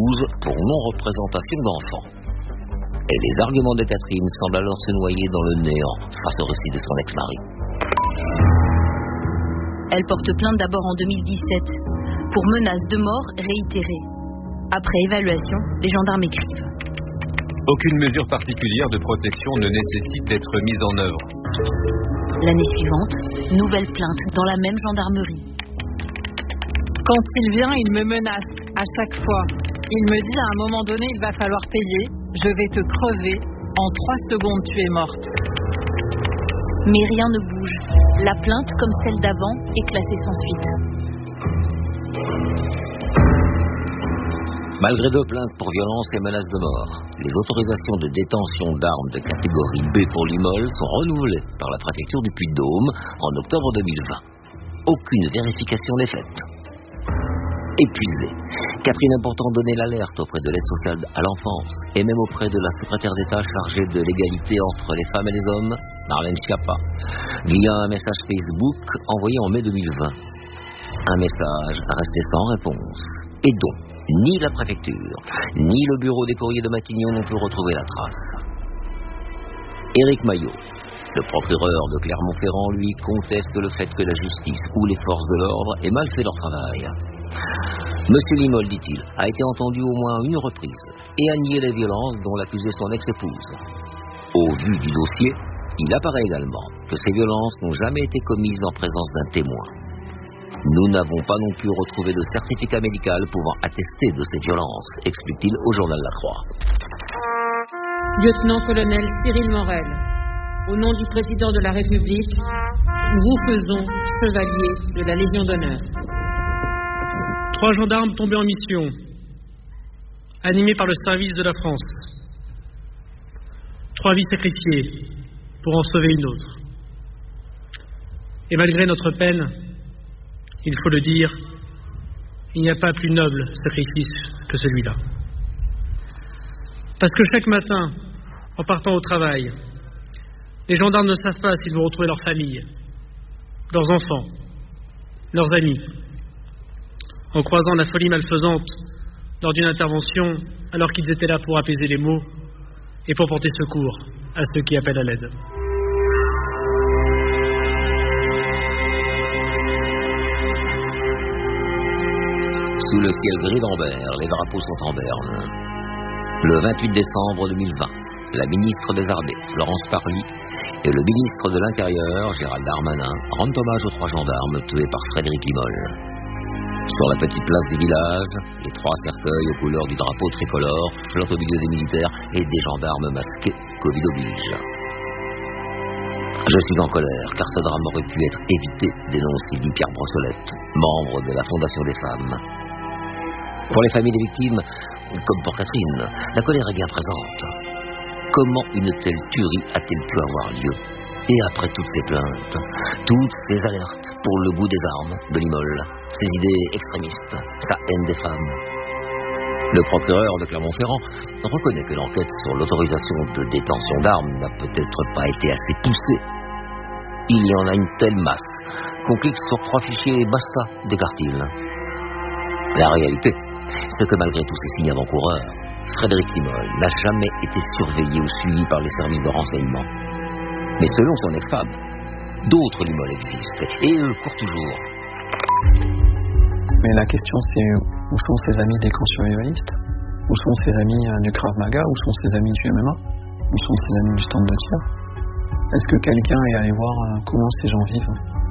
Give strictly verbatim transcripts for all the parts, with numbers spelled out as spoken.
douze pour non-représentation d'enfants. Et les arguments de Catherine semblent alors se noyer dans le néant face au récit de son ex-mari. Elle porte plainte d'abord en deux mille dix-sept pour menaces de mort réitérées. Après évaluation, les gendarmes écrivent: aucune mesure particulière de protection ne nécessite d'être mise en œuvre. L'année suivante, nouvelle plainte dans la même gendarmerie. Quand il vient, il me menace à chaque fois. Il me dit à un moment donné, il va falloir payer, je vais te crever, en trois secondes tu es morte. Mais rien ne bouge. La plainte, comme celle d'avant, est classée sans suite. Malgré deux plaintes pour violence et menaces de mort, les autorisations de détention d'armes de catégorie B pour Limolle sont renouvelées par la préfecture du Puy-de-Dôme en octobre deux mille vingt. Aucune vérification n'est faite. Épuisée, Catherine a pourtant donné l'alerte auprès de l'aide sociale à l'enfance et même auprès de la secrétaire d'État chargée de l'égalité entre les femmes et les hommes, Marlène Schiappa, via un message Facebook envoyé en mai deux mille vingt. Un message resté sans réponse et dont ni la préfecture, ni le bureau des courriers de Matignon n'ont pu retrouver la trace. Éric Maillot, le procureur de Clermont-Ferrand, lui, conteste le fait que la justice ou les forces de l'ordre aient mal fait leur travail. Monsieur Limolle, dit-il, a été entendu au moins une reprise et a nié les violences dont l'accusait son ex-épouse. Au vu du dossier, il apparaît également que ces violences n'ont jamais été commises en présence d'un témoin. Nous n'avons pas non plus retrouvé de certificat médical pouvant attester de ces violences, explique-t-il au journal La Croix. Lieutenant-colonel Cyril Morel, au nom du président de la République, nous vous faisons chevalier de la Légion d'honneur. Trois gendarmes tombés en mission, animés par le service de la France. Trois vies sacrifiées pour en sauver une autre. Et malgré notre peine, il faut le dire, il n'y a pas plus noble sacrifice que celui-là. Parce que chaque matin, en partant au travail, les gendarmes ne savent pas s'ils vont retrouver leur famille, leurs enfants, leurs amis. En croisant la folie malfaisante lors d'une intervention, alors qu'ils étaient là pour apaiser les maux et pour porter secours à ceux qui appellent à l'aide. Sous le ciel gris d'Ambert, les drapeaux sont en berne. Le vingt-huit décembre deux mille vingt, la ministre des Armées, Florence Parly, et le ministre de l'Intérieur, Gérald Darmanin, rendent hommage aux trois gendarmes tués par Frédéric Limolle. Sur la petite place du village, les trois cercueils aux couleurs du drapeau tricolore flottent au milieu des militaires et des gendarmes masqués, Covid oblige. Je suis en colère, car ce drame aurait pu être évité, dénonce Sylvie Pierre Brossolette, membre de la Fondation des femmes. Pour les familles des victimes, comme pour Catherine, la colère est bien présente. Comment une telle tuerie a-t-elle pu avoir lieu? Et après toutes ces plaintes, toutes ces alertes pour le goût des armes de Limolle, ses idées extrémistes, sa haine des femmes. Le procureur de Clermont-Ferrand reconnaît que l'enquête sur l'autorisation de détention d'armes n'a peut-être pas été assez poussée. Il y en a une telle masse qu'on clique sur trois fichiers et basta, déclare-t-il. La réalité, c'est que malgré tous ces signes avant-coureurs, Frédéric Limolle n'a jamais été surveillé ou suivi par les services de renseignement. Mais selon son ex-femme, d'autres Limolle existent, et eux courent toujours. Mais la question c'est, où sont ses amis des camps survivalistes? Où sont ses amis du Krav Maga? Où sont ses amis du M M A? Où sont ses amis du stand de tir? Est-ce que quelqu'un est allé voir comment ces gens vivent?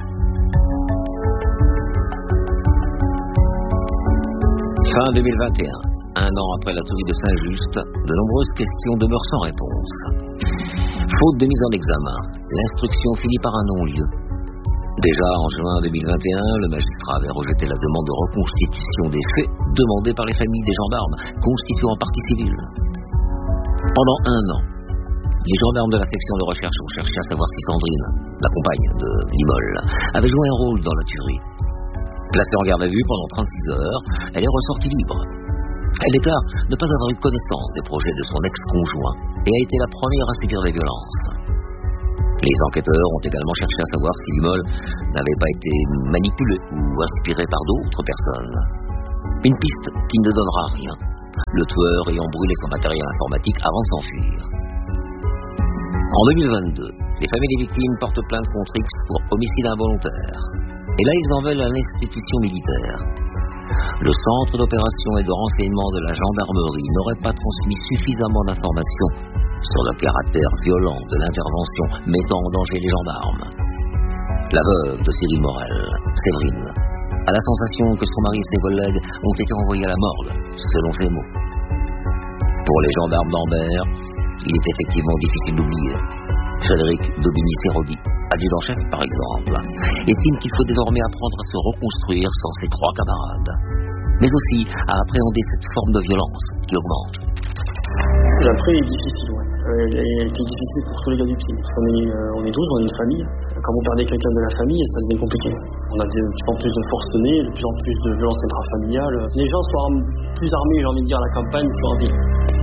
Fin deux mille vingt et un, un an après la tuerie de Saint-Just, de nombreuses questions demeurent sans réponse. Faute de mise en examen, l'instruction finit par un non-lieu. Déjà en juin deux mille vingt et un, le magistrat avait rejeté la demande de reconstitution des faits demandée par les familles des gendarmes, constituant partie civile. Pendant un an, les gendarmes de la section de recherche ont cherché à savoir si Sandrine, la compagne de Limolle, avait joué un rôle dans la tuerie. Placée en garde à vue pendant trente-six heures, elle est ressortie libre. Elle déclare ne pas avoir eu connaissance des projets de son ex-conjoint et a été la première à subir les violences. Les enquêteurs ont également cherché à savoir si Limolle n'avait pas été manipulé ou inspiré par d'autres personnes. Une piste qui ne donnera rien, le tueur ayant brûlé son matériel informatique avant de s'enfuir. En deux mille vingt-deux, les familles des victimes portent plainte contre X pour homicide involontaire. Et là, ils en veulent à l'institution militaire. Le centre d'opération et de renseignement de la gendarmerie n'aurait pas transmis suffisamment d'informations sur le caractère violent de l'intervention mettant en danger les gendarmes. La veuve de Cyril Morel, Séverine, a la sensation que son mari et ses collègues ont été envoyés à la morgue, selon ses mots. Pour les gendarmes d'Ambert, il est effectivement difficile d'oublier. Frédéric Daubigny-Serodi, adjudant-chef par exemple, estime qu'il faut désormais apprendre à se reconstruire sans ses trois camarades, mais aussi à appréhender cette forme de violence qui augmente. L'après est difficile, ouais. Euh, elle était difficile pour tous les gars du pied. On est, euh, on est douze, on est une famille. Quand on perdait quelqu'un de la famille, ça devient compliqué. On a de plus en plus de forcenés, de plus en plus de violences intrafamiliales. Les gens sont plus armés, j'ai envie de dire, à la campagne qu'en ville.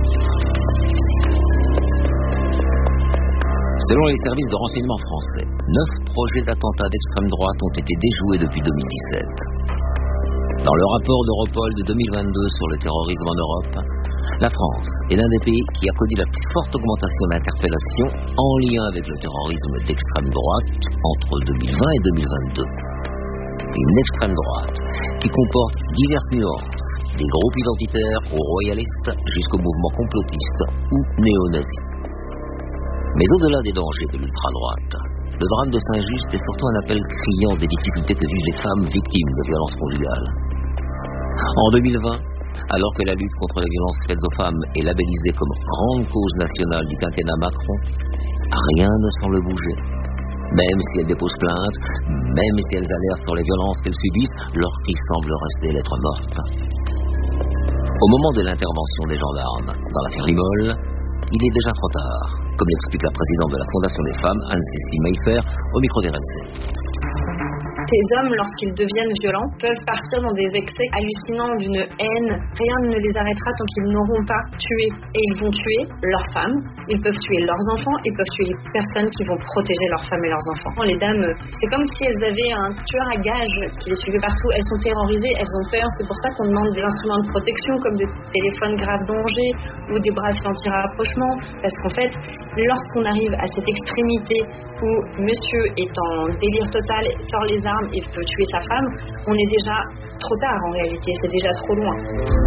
Selon les services de renseignement français, neuf projets d'attentats d'extrême droite ont été déjoués depuis deux mille dix-sept. Dans le rapport d'Europol de deux mille vingt-deux sur le terrorisme en Europe, la France est l'un des pays qui a connu la plus forte augmentation d'interpellations en lien avec le terrorisme d'extrême droite entre deux mille vingt et deux mille vingt-deux. Une extrême droite qui comporte diverses nuances, des groupes identitaires aux royalistes jusqu'aux mouvements complotistes ou néo-nazis. Mais au-delà des dangers de l'ultra-droite, le drame de Saint-Just est surtout un appel criant des difficultés que vivent les femmes victimes de violences conjugales. En deux mille vingt, alors que la lutte contre les violences faites aux femmes est labellisée comme grande cause nationale du quinquennat Macron, rien ne semble bouger. Même si elles déposent plainte, même si elles alertent sur les violences qu'elles subissent, leur cri semble rester lettre morte. Au moment de l'intervention des gendarmes dans l'affaire Limol, il est déjà trop tard, comme l'explique la présidente de la Fondation des femmes, Anne-Cécile Mayfer, au micro d'R M C. Ces hommes, lorsqu'ils deviennent violents, peuvent partir dans des excès hallucinants d'une haine. Rien ne les arrêtera tant qu'ils n'auront pas tué. Et ils vont tuer leurs femmes, ils peuvent tuer leurs enfants, ils peuvent tuer les personnes qui vont protéger leurs femmes et leurs enfants. Les dames, c'est comme si elles avaient un tueur à gages qui les suivait partout. Elles sont terrorisées, elles ont peur. C'est pour ça qu'on demande des instruments de protection comme des téléphones grave danger ou des bracelets anti-rapprochement. Parce qu'en fait, lorsqu'on arrive à cette extrémité où monsieur est en délire total, sort les armes et peut tuer sa femme, on est déjà trop tard en réalité, c'est déjà trop loin.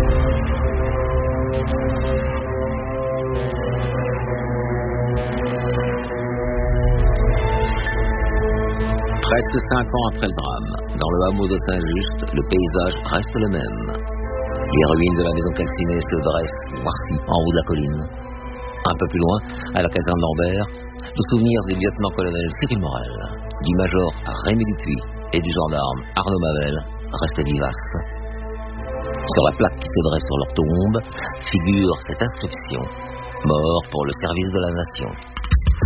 Presque cinq ans après le drame, dans le hameau de Saint-Just, le paysage reste le même. Les ruines de la maison calcinée se dressent, noircies, en haut de la colline. Un peu plus loin, à la caserne d'Ambert, le souvenir du lieutenant-colonel Cyril Morel, du major Rémy Dupuis et du gendarme Arnaud Mavel restent vivaces. Sur la plaque qui se dresse sur leur tombe figure cette inscription: mort pour le service de la nation.